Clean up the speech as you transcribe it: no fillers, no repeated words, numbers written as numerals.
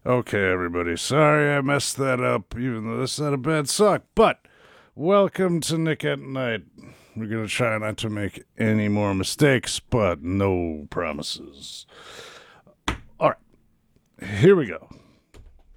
Okay, everybody. Sorry I messed that up, even though this had a bad suck. But welcome to Nick at Night. We're going to try not to make any more mistakes, but no promises. All right, here we go.